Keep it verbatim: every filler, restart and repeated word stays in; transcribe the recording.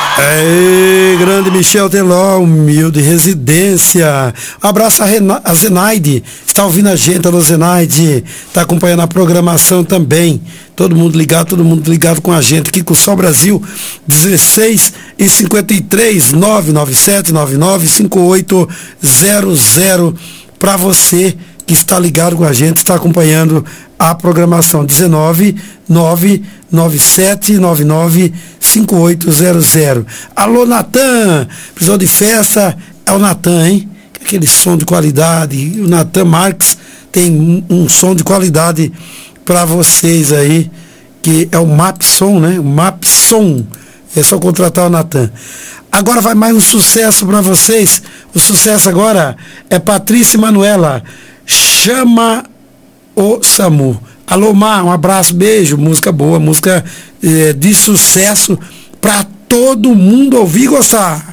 Ei, grande Michel Teló, humilde residência. Abraço a, Rena, a Zenaide, está ouvindo a gente, a Zenaide, está acompanhando a programação também. Todo mundo ligado, todo mundo ligado com a gente aqui com o Sol Brasil, dezesseis e cinquenta e três, nove nove sete nove nove cinco oito zero zero, para você que está ligado com a gente, está acompanhando a programação. Dezenove, nove nove sete nove nove cinco oito zero zero. Alô, Natan, precisou de festa, é o Natan, hein? Aquele som de qualidade. O Natan Marques tem um, um som de qualidade para vocês aí, que é o Mapson, né? O Mapson. É só contratar o Natan. Agora vai mais um sucesso para vocês. O sucesso agora é Patrícia e Manuela. Chama o Samu. Alô, Mar, um abraço, beijo. Música boa, música eh, de sucesso para todo mundo ouvir e gostar.